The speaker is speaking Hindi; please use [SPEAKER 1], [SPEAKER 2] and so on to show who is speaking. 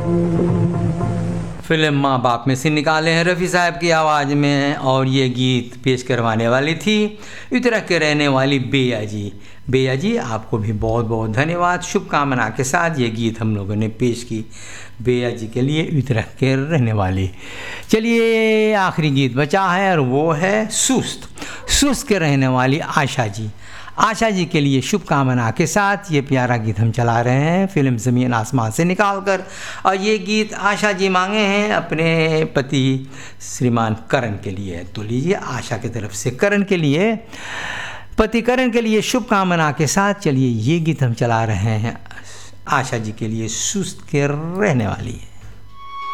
[SPEAKER 1] फिल्म माँ बाप में से निकाले हैं रफ़ी साहब की आवाज़ में, और ये गीत पेश करवाने वाली थी उत्तराखंड के रहने वाली बेया जी। बेया जी, आपको भी बहुत बहुत धन्यवाद। शुभकामना के साथ ये गीत हम लोगों ने पेश की बेया जी के लिए, उत्तराखंड के रहने वाली। चलिए, आखिरी गीत बचा है और वो है सुस्त के रहने वाली आशा जी। आशा जी के लिए शुभकामना के साथ ये प्यारा गीत हम चला रहे हैं फिल्म ज़मीन आसमान से निकाल कर। और ये गीत आशा जी मांगे हैं अपने पति श्रीमान करण के लिए। तो लीजिए, आशा की तरफ से करण के लिए, पति करण के लिए शुभकामना के साथ चलिए ये गीत हम चला रहे हैं आशा जी के लिए, सुस्त के रहने वाली है।